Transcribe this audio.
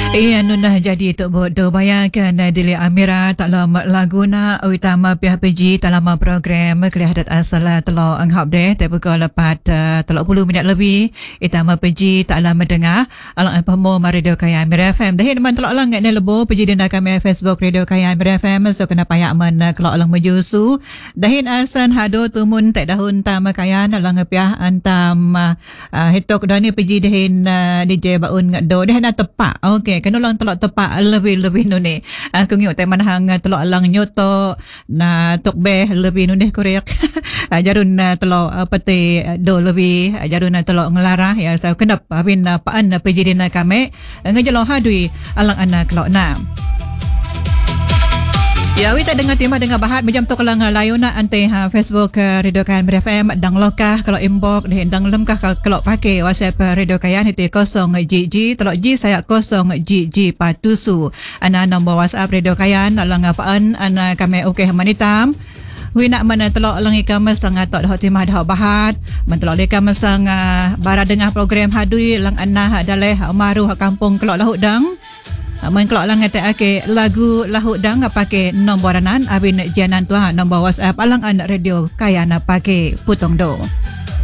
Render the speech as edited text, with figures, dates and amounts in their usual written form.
Anu nah jadi tok bodo bayangkan Dili Amira tak lama lagu na utama PHPG tak lama program kelihadat asal telok anghap deh tapi kalau lepas telok 10 minit lebih utama PG tak lama dengar alang pemo Radio Kaya Amira FM dah man telok lang ne lebo PG dina kami Facebook Radio Kaya Amira FM so kena payak man kelok lang mejusu dahin asan hado tumun tak dahun tama kaya alang piah antam hitok dah ni PG dahin DJ baun ngado dah na tepak okey kena lang telok tepak lebih nune aku ngyo teman hang telok lang nyoto na tokbe lebih nune korek jarun telok pete do lebih jarun telok ngelarah ya saya kenap bin paan pejidina kami ngejelo hadui alang anak kelok na. Ya, kita dengar tema dengan bahat macam tu kalau layuna ante Facebook Radio Kaya FM dang lokah kalau inbox deh dang lemkah kalau pakai WhatsApp Radio Kaya itu 0 GG telok G saya 0 GG patusu ana nombor WhatsApp Radio Kaya alang apaan ana kami okey manitam wina mana telok langi kami sang tok dah tema dah bahat mentelok lekam sang bara dengar program hadui lang anah daleh maru kampung kelok lahuk dang man kelok lang ate lagu lahuk dang pakai nomboranan abin janan tu nombor WhatsApp alang anak Radio Kaya na pakai putong do.